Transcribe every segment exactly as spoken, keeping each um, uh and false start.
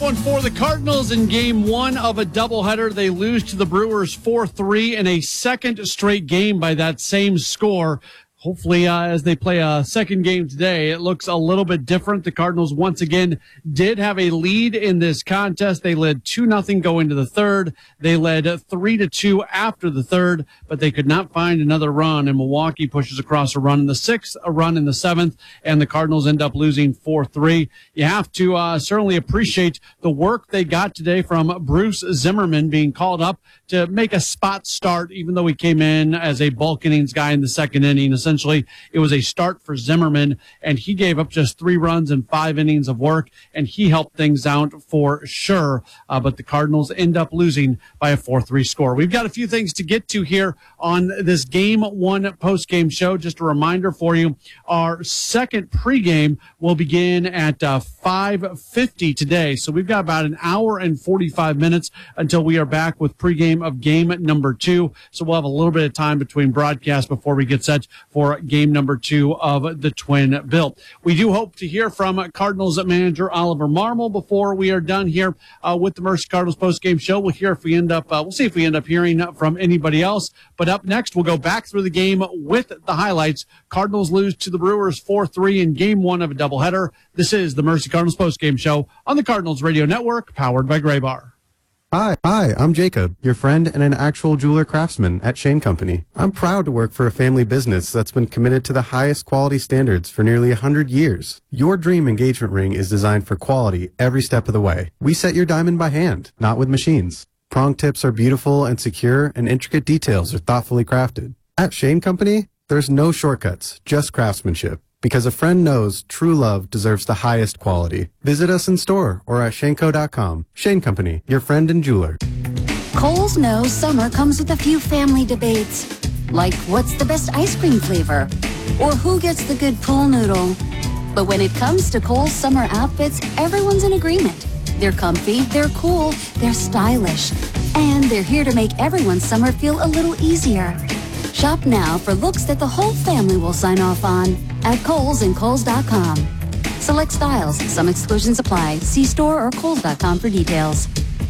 one for the Cardinals in game one of a doubleheader. They lose to the Brewers four three in a second straight game by that same score. Hopefully, uh, as they play a second game today, it looks a little bit different. The Cardinals, once again, did have a lead in this contest. They led two nothing going to the third. They led three to two after the third, but they could not find another run, and Milwaukee pushes across a run in the sixth, a run in the seventh, and the Cardinals end up losing four three. You have to uh, certainly appreciate the work they got today from Bruce Zimmerman being called up to make a spot start, even though he came in as a bulk innings guy in the second inning. Essentially, it was a start for Zimmerman, and he gave up just three runs and five innings of work, and he helped things out for sure. Uh, but the Cardinals end up losing by a four three score. We've got a few things to get to here on this Game one post-game show. Just a reminder for you, our second pregame will begin at uh, five fifty today. So we've got about an hour and forty-five minutes until we are back with pregame of game number two. So we'll have a little bit of time between broadcasts before we get set for game number two of the Twin Bill. We do hope to hear from Cardinals manager Oliver Marmol before we are done here uh, with the Mercy Cardinals post-game show. We'll hear if we end up, uh, we'll see if we end up hearing from anybody else. But up next, we'll go back through the game with the highlights. Cardinals lose to the Brewers four three in game one of a doubleheader. This is the Mercy Cardinals post-game show on the Cardinals Radio Network, powered by Graybar. Hi, hi, I'm Jacob, your friend and an actual jeweler craftsman at Shane Company. I'm proud to work for a family business that's been committed to the highest quality standards for nearly one hundred years. Your dream engagement ring is designed for quality every step of the way. We set your diamond by hand, not with machines. Prong tips are beautiful and secure, and intricate details are thoughtfully crafted. At Shane Company, there's no shortcuts, just craftsmanship. Because a friend knows true love deserves the highest quality. Visit us in store or at Shaneco dot com. Shane Company, your friend and jeweler. Kohl's knows summer comes with a few family debates. Like, what's the best ice cream flavor? Or who gets the good pool noodle? But when it comes to Kohl's summer outfits, everyone's in agreement. They're comfy, they're cool, they're stylish. And they're here to make everyone's summer feel a little easier. Shop now for looks that the whole family will sign off on at Kohl's and Kohl's dot com. Select styles. Some exclusions apply. See store or Kohl's dot com for details.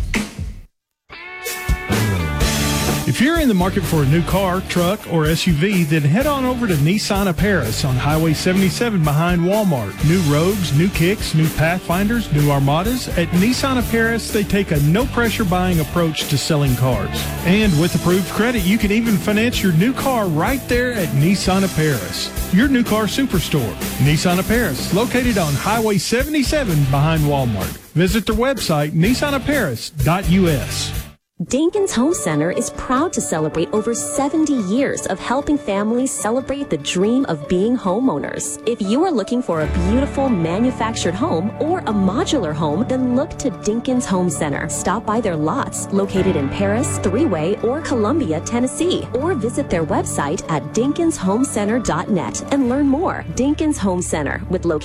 If you're in the market for a new car, truck, or S U V, then head on over to Nissan of Paris on Highway seventy-seven behind Walmart. New Rogues, new Kicks, new Pathfinders, new Armadas. At Nissan of Paris, they take a no-pressure buying approach to selling cars. And with approved credit, you can even finance your new car right there at Nissan of Paris, your new car superstore. Nissan of Paris, located on Highway seventy-seven behind Walmart. Visit their website, nissan of paris dot u s. Dinkins Home Center is proud to celebrate over seventy years of helping families celebrate the dream of being homeowners. If you are looking for a beautiful manufactured home or a modular home, then look to Dinkins Home Center. Stop by their lots located in Paris, Three-Way, or Columbia, Tennessee, or visit their website at dinkins home center dot net and learn more. Dinkins Home Center, with locations